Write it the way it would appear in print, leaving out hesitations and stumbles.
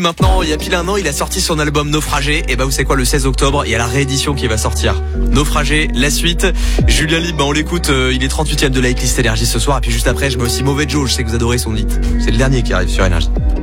Maintenant, il y a pile un an, il a sorti son album Naufragé. Et bah, vous savez quoi, le 16 octobre, il y a la réédition qui va sortir. Naufragé, la suite. Julien Libre, on l'écoute, il est 38e de la hitlist Énergie ce soir. Et puis juste après, je mets aussi Mauvais Joe, je sais que vous adorez son hit. C'est le dernier qui arrive sur Énergie.